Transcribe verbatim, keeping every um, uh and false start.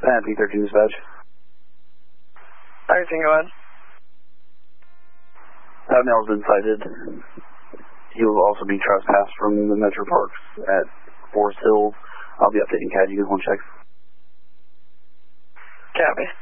And P thirteen dispatch. Everything go ahead. That male's been cited. He will also be trespassed from the Metro Parks at Forest Hills. I'll be updating C A D. You guys want to check? Copy.